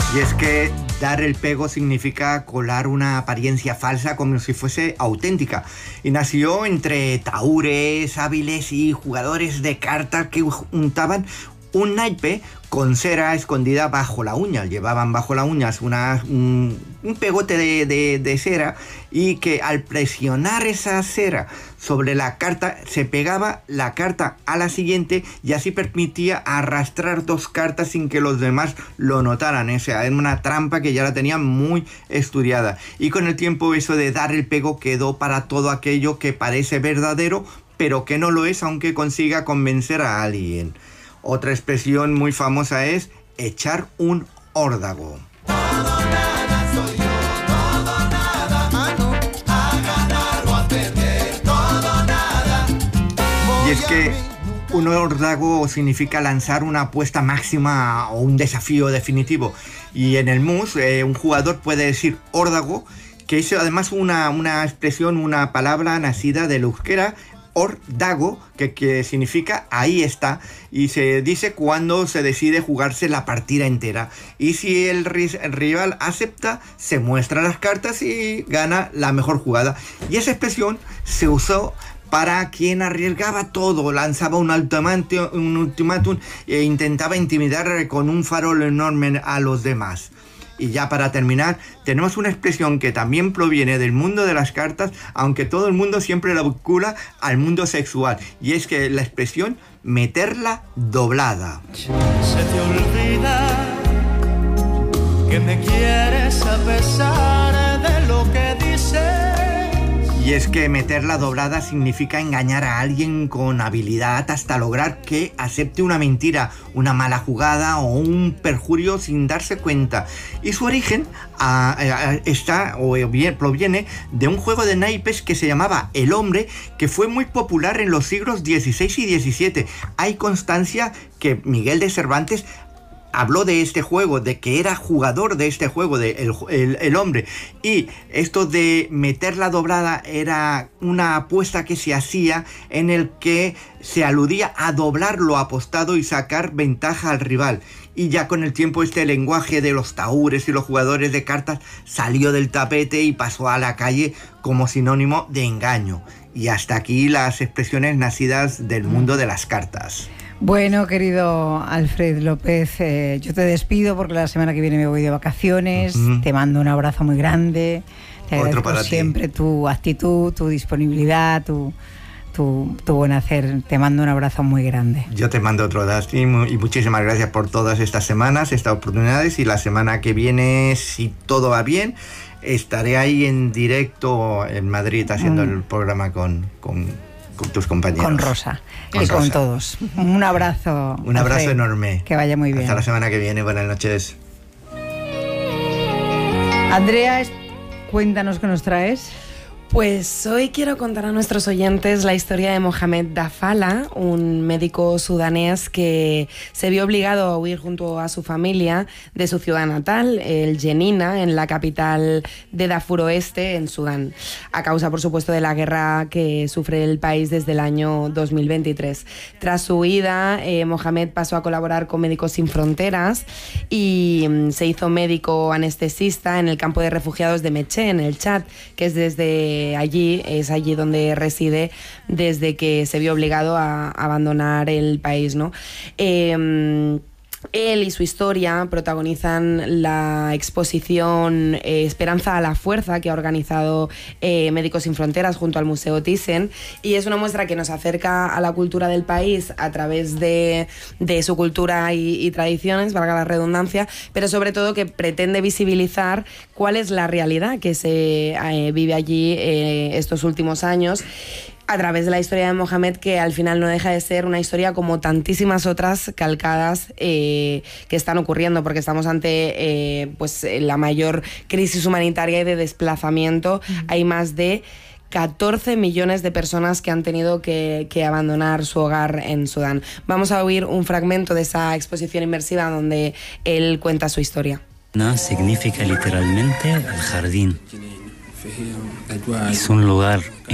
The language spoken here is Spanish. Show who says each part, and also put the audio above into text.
Speaker 1: Y es que dar el pego significa colar una apariencia falsa como si fuese auténtica. Y nació entre taúres hábiles y jugadores de cartas que untaban un naipe con cera escondida bajo la uña. Llevaban bajo las uñas un pegote de cera, y que al presionar esa cera sobre la carta se pegaba la carta a la siguiente, y así permitía arrastrar dos cartas sin que los demás lo notaran. O sea, era una trampa que ya la tenían muy estudiada. Y con el tiempo eso de dar el pego quedó para todo aquello que parece verdadero pero que no lo es, aunque consiga convencer a alguien. Otra expresión muy famosa es echar un órdago. Y es que un órdago significa lanzar una apuesta máxima o un desafío definitivo. Y en el mus, un jugador puede decir órdago, que es además una expresión, una palabra nacida del euskera, órdago, que significa ahí está, y se dice cuando se decide jugarse la partida entera. Y si el rival acepta, se muestran las cartas y gana la mejor jugada. Y esa expresión se usó para quien arriesgaba todo, lanzaba un ultimátum e intentaba intimidar con un farol enorme a los demás. Y ya para terminar, tenemos una expresión que también proviene del mundo de las cartas, aunque todo el mundo siempre la vincula al mundo sexual. Y es que la expresión meterla doblada.
Speaker 2: Se te olvida que me quieres a pesar de lo que dices.
Speaker 1: Y es que meterla doblada significa engañar a alguien con habilidad hasta lograr que acepte una mentira, una mala jugada o un perjurio sin darse cuenta. Y su origen proviene de un juego de naipes que se llamaba El Hombre, que fue muy popular en los siglos XVI y XVII. Hay constancia que Miguel de Cervantes habló de este juego, de que era jugador de este juego, de el Hombre. Y esto de meter la doblada era una apuesta que se hacía en el que se aludía a doblar lo apostado y sacar ventaja al rival. Y ya con el tiempo este lenguaje de los taúres y los jugadores de cartas salió del tapete y pasó a la calle como sinónimo de engaño. Y hasta aquí las expresiones nacidas del mundo de las cartas.
Speaker 3: Bueno, querido Alfred López, yo te despido porque la semana que viene me voy de vacaciones. Te mando un abrazo muy grande. Te agradezco siempre tu actitud, tu disponibilidad, tu buen hacer. Te mando un abrazo muy grande.
Speaker 1: Yo te mando otro, Dusty, y muchísimas gracias por todas estas semanas, estas oportunidades. Y la semana que viene, si todo va bien, estaré ahí en directo en Madrid haciendo el programa con tus compañeros.
Speaker 3: Con Rosa y con todos. Un abrazo.
Speaker 1: Un abrazo enorme.
Speaker 3: Que vaya muy bien.
Speaker 1: Hasta la semana que viene. Buenas noches.
Speaker 3: Andrea, cuéntanos qué nos traes.
Speaker 4: Pues hoy quiero contar a nuestros oyentes la historia de Mohamed Dafala, un médico sudanés que se vio obligado a huir junto a su familia de su ciudad natal, el Jenina, en la capital de Darfur Oeste, en Sudán, a causa, por supuesto, de la guerra que sufre el país desde el año 2023. Tras su huida, Mohamed pasó a colaborar con Médicos Sin Fronteras y se hizo médico anestesista en el campo de refugiados de Meché, en el Chad, que es es allí donde reside desde que se vio obligado a abandonar el país, ¿no? Él y su historia protagonizan la exposición Esperanza a la Fuerza, que ha organizado Médicos Sin Fronteras junto al Museo Thyssen, y es una muestra que nos acerca a la cultura del país a través de su cultura y tradiciones, valga la redundancia, pero sobre todo que pretende visibilizar cuál es la realidad que se vive allí estos últimos años, a través de la historia de Mohamed, que al final no deja de ser una historia como tantísimas otras calcadas que están ocurriendo, porque estamos ante la mayor crisis humanitaria y de desplazamiento. Hay más de 14 millones de personas que han tenido que abandonar su hogar en Sudán. Vamos a oír un fragmento de esa exposición inmersiva donde él cuenta su historia.
Speaker 5: Significa literalmente el jardín. Es un lugar